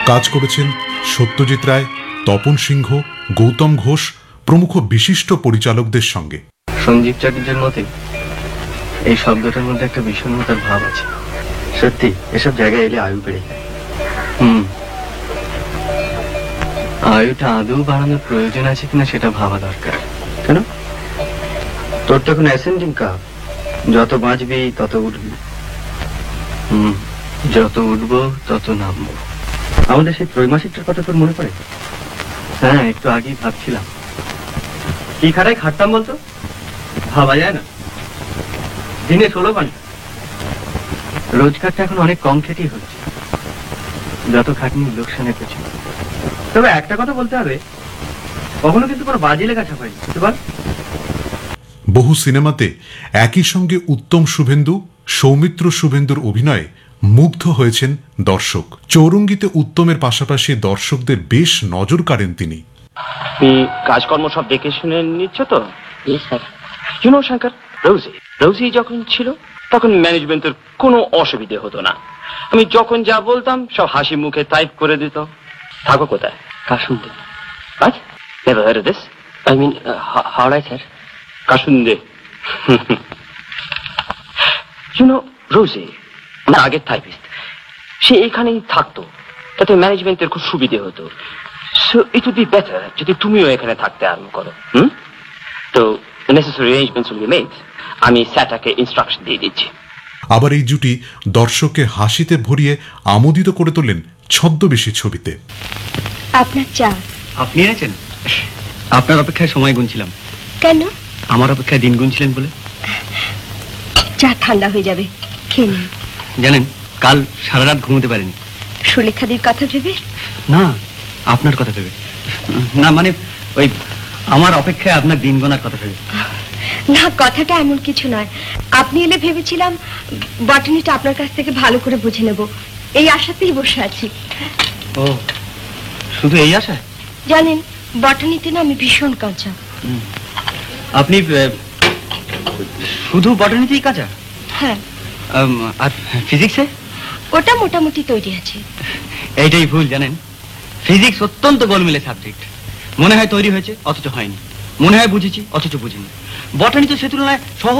কাজ করেছেন সত্যজিৎ রায়, তপন সিংহ, গৌতম ঘোষ প্রমুখ বিশিষ্ট পরিচালকদের সঙ্গে। সঞ্জীব চাটুর্যের মতে এই শব্দটার মধ্যে একটা বিষণ্ণতার ভাব আছে। সত্যি এসব জায়গায় এলে আয়ু বেড়ে যায়। আয়ুটা আদৌ বাড়ানোর প্রয়োজন আছে কিনা সেটা ভাবা দরকার। কেন? তোর তো এখন অ্যাসেন্ডিং কাপ, যত বাঁচবি তত উঠবি। যত উঠবো তত নামবো। আমাদের সেই ত্রৈমাসিকটার কথা তোর মনে পড়ে? হ্যাঁ, একটু আগেই ভাবছিলাম কি খাটায় খাটতাম বলতো, ভাবা যায় না। দিনে 16 ঘন্টা রোজগারটা এখন অনেক কম খেটেই হচ্ছে, যত খাটনি লোকসানের পেছনে। তবে একটা কথা বলতে হবে, কখনো কিন্তু কোনো বাজি লেখা ছাপাই বল। বহু সিনেমাতে একই সঙ্গে উত্তম শুভেন্দু, সৌমিত্র শুভেন্দুর অভিনয়ে মুগ্ধ হয়েছেন দর্শক। চৌরঙ্গীতে উত্তমের পাশাপাশি দর্শকদের বেশ নজর কাড়েন তিনি। কাজকর্ম সব দেখে শুনে নিচ্ছ তো? স্যার, শঙ্কর, রোজি যখন ছিল তখন ম্যানেজমেন্টের কোনো অসুবিধে হতো না। আমি যখন যা বলতাম সব হাসি মুখে টাইপ করে দিত। থাকো কোথায়? কাশুন্দে। What? Never heard of this? I mean, হাওড়ায় স্যার। কাশুন্দে। রোজি না, আগের টাইপিস্ট, সে এখানেই থাকতো, তাতে ম্যানেজমেন্টের খুব সুবিধে হতো। So it would be better যদি তুমিও এখানে থাকতে আরম্ভ করো। তো necessary arrangements will be made. আমি স্যাটাকে ইনস্ট্রাকশন দিয়ে দিচ্ছি। আবার এই জুটি দর্শককে হাসিতে ভরিয়ে আমোদিত করে তোলেন ছদ্মবেশী ছবিতে। আপনার চা। আপনি এনেছেন? আপনার অপেক্ষায় সময় গুনছিলাম। কেন? আমার অপেক্ষায় দিন গুনছিলেন বলে। চা ঠান্ডা হয়ে যাবে, খেয়ে নিন। জানেন, কাল সারা রাত ঘুমোতে পারিনি। সুলেখাদির কথা ভেবে? না, আপনার কথা ভেবে। না মানে ওই আমার অপেক্ষায় আপনার দিন গোনার কথা ভেবে। না, কথাটা এমন কিছু নয়। আপনি এলে ভেবেছিলাম বটানিটা আপনার কাছ থেকে ভালো করে বুঝে নেব, এই আশাতেই বসে আছি। ও, শুধু এই আশা? জানেন, বটানিতে না আমি ভীষণ কাঁচা। আপনি শুধু বটানিতেই কাঁচা? হ্যাঁ। আর ফিজিক্সে? ওটা মোটামুটি তৈরি আছে। এইটাই ভুল জানেন, ফিজিক্স অত্যন্ত গোলমেলে সাবজেক্ট। মনে হয় তৈরি হয়েছে অথচ হয়নি, মনে হয় বুঝেছি অথচ বুঝিনি। বটানি তো সে তুলনায় সহজ।